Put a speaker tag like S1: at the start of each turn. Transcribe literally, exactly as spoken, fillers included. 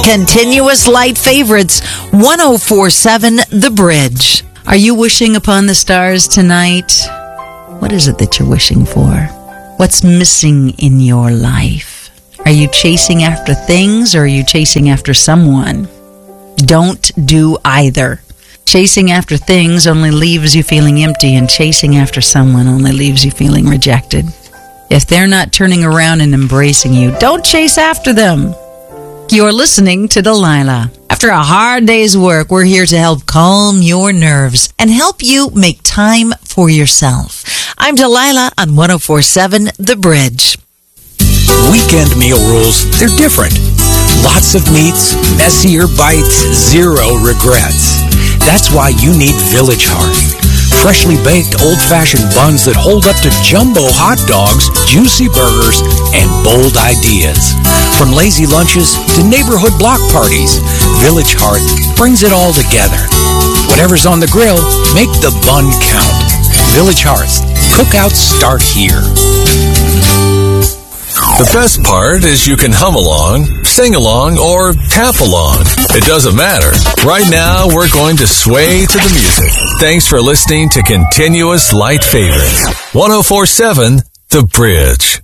S1: Continuous Light Favorites, one oh four point seven The Bridge. Are you wishing upon the stars tonight? What is it that you're wishing for? What's missing in your life? Are you chasing after things or are you chasing after someone? Don't do either. Chasing after things only leaves you feeling empty, and chasing after someone only leaves you feeling rejected. If they're not turning around and embracing you, don't chase after them. You're listening to Delilah. After a hard day's work, we're here to help calm your nerves and help you make time for yourself. I'm Delilah on one oh four point seven The Bridge.
S2: Weekend meal rules, they're different. Lots of meats, messier bites, zero regrets. That's why you need Village Hearth. Freshly baked, old-fashioned buns that hold up to jumbo hot dogs, juicy burgers, and bold ideas. From lazy lunches to neighborhood block parties, Village Hearth brings it all together. Whatever's on the grill, make the bun count. Village Hearth. Cookouts start here.
S3: The best part is you can hum along, sing along, or tap along. It doesn't matter. Right now, we're going to sway to the music. Thanks for listening to Continuous Light Favorites. one oh four point seven The Bridge.